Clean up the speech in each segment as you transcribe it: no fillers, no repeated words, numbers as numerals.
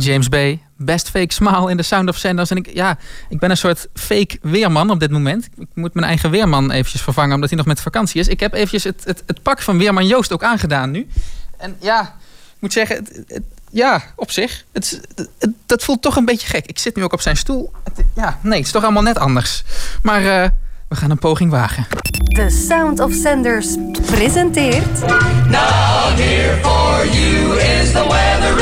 James Bay, Best Fake Smile in The Sound of Sanders. En ik ben een soort fake weerman op dit moment. Ik moet mijn eigen weerman eventjes vervangen, omdat hij nog met vakantie is. Ik heb eventjes het pak van weerman Joost ook aangedaan nu. En ja, ik moet zeggen, op zich, dat voelt toch een beetje gek. Ik zit nu ook op zijn stoel. Het is toch allemaal net anders. Maar we gaan een poging wagen. The Sound of Sanders presenteert... Now here for you is the weather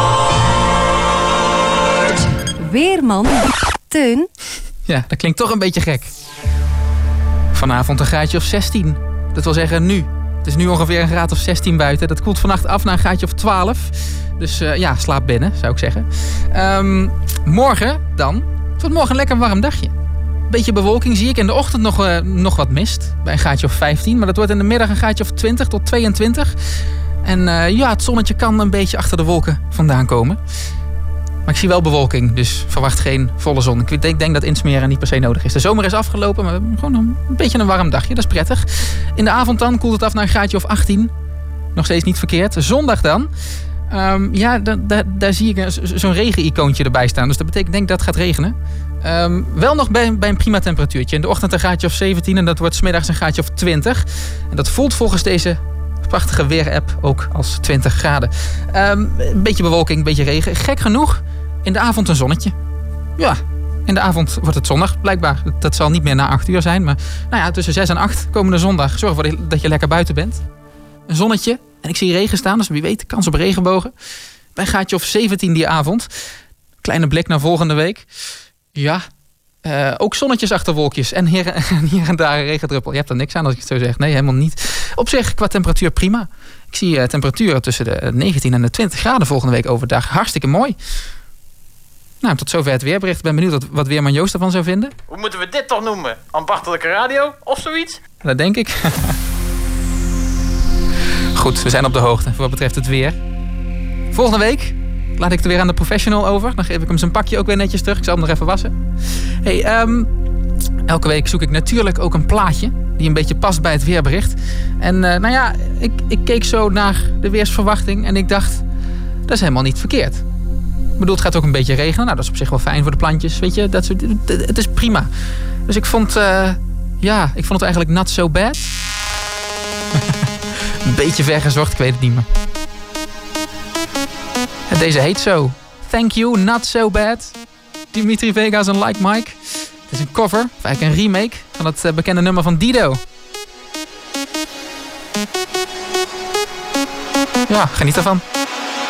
report. Weerman Teun. Ja, dat klinkt toch een beetje gek. Vanavond een graadje of 16. Dat wil zeggen nu. Het is nu ongeveer een graad of 16 buiten. Dat koelt vannacht af naar een graadje of 12. Dus slaap binnen, zou ik zeggen. Morgen dan. Het wordt morgen een lekker warm dagje. Beetje bewolking zie ik. In de ochtend nog wat mist. Bij een graadje of 15. Maar dat wordt in de middag een graadje of 20 tot 22. En het zonnetje kan een beetje achter de wolken vandaan komen. Maar ik zie wel bewolking. Dus verwacht geen volle zon. Ik denk dat insmeren niet per se nodig is. De zomer is afgelopen. Maar gewoon een beetje een warm dagje. Dat is prettig. In de avond dan koelt het af naar een graadje of 18. Nog steeds niet verkeerd. Zondag dan. Daar zie ik zo'n regen-icoontje erbij staan. Dus dat betekent, denk dat het gaat regenen. Wel nog bij een prima temperatuurtje. In de ochtend een graadje of 17 en dat wordt 's middags een graadje of 20. En dat voelt volgens deze prachtige weer-app ook als 20 graden. Een beetje bewolking, een beetje regen. Gek genoeg, in de avond een zonnetje. Ja, in de avond wordt het zonnig, blijkbaar. Dat zal niet meer na 8 uur zijn. Maar tussen 6 en 8 komende zondag. Zorg ervoor dat je lekker buiten bent. Een zonnetje. En ik zie regen staan, dus wie weet, kans op regenbogen. Bij een gaatje of 17 die avond. Kleine blik naar volgende week. Ja, ook zonnetjes achter wolkjes. En hier en daar een regendruppel. Je hebt er niks aan als ik het zo zeg. Nee, helemaal niet. Op zich, qua temperatuur prima. Ik zie temperaturen tussen de 19 en de 20 graden volgende week overdag. Hartstikke mooi. Nou, tot zover het weerbericht. Ik ben benieuwd wat weerman Joost ervan zou vinden. Hoe moeten we dit toch noemen? Ambachtelijke radio of zoiets? Dat denk ik. Goed, we zijn op de hoogte voor wat betreft het weer. Volgende week laat ik het weer aan de professional over. Dan geef ik hem zijn pakje ook weer netjes terug. Ik zal hem nog even wassen. Elke week zoek ik natuurlijk ook een plaatje die een beetje past bij het weerbericht. En ik keek zo naar de weersverwachting en ik dacht, dat is helemaal niet verkeerd. Ik bedoel, het gaat ook een beetje regenen. Nou, dat is op zich wel fijn voor de plantjes, weet je. Het is prima. Dus ik vond het eigenlijk not so bad. Een beetje vergezocht, ik weet het niet meer. En deze heet zo. Thank You, Not So Bad. Dimitri Vegas en Like Mike. Het is een cover, of eigenlijk een remake van het bekende nummer van Dido. Ja, geniet ervan.